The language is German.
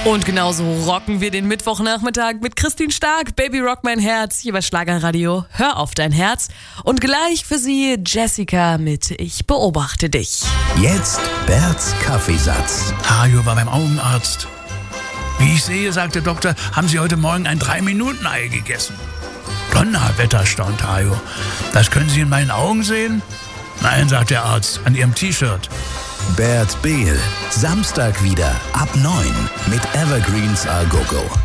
Und genauso rocken wir den Mittwochnachmittag mit Christine Stark, Baby Rock mein Herz, hier bei Schlagerradio. Hör auf dein Herz. Und gleich für Sie Jessica mit Ich beobachte dich. Jetzt Berts Kaffeesatz. Hajo war beim Augenarzt. Wie ich sehe, sagt der Doktor, haben Sie heute Morgen ein 3-Minuten-Ei gegessen. Donnerwetter, staunt Hajo. Das können Sie in meinen Augen sehen? Nein, sagt der Arzt, an Ihrem T-Shirt. Bert Behl, Samstag wieder ab 9 mit Evergreens A Go Go.